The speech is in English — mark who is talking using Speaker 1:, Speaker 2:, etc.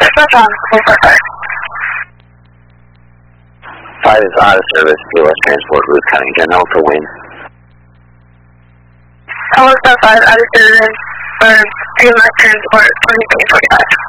Speaker 1: Dispatch on 455.
Speaker 2: 5 is out of service, POS transport route Cunningham, Alpha Wind.
Speaker 1: Alpha 5 out of service for POS transport 2045.